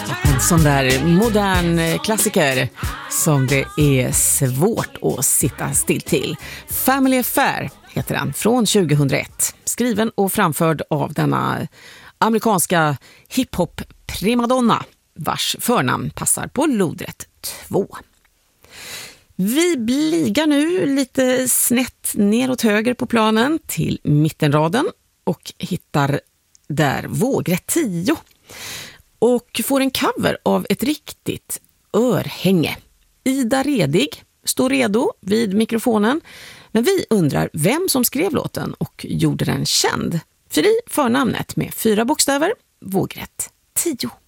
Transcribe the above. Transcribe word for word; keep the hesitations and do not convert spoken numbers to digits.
En sån där modern klassiker som det är svårt att sitta still till. Family Affair heter den, från tjugohundraett. Skriven och framförd av denna amerikanska hiphop-primadonna vars förnamn passar på lodrätt två. Vi bligar nu lite snett neråt höger på planen till mittenraden och hittar där vågrätt tio. Och får en cover av ett riktigt örhänge. Ida Redig står redo vid mikrofonen. Men vi undrar vem som skrev låten och gjorde den känd. För i förnamnet med fyra bokstäver, vågrätt tio.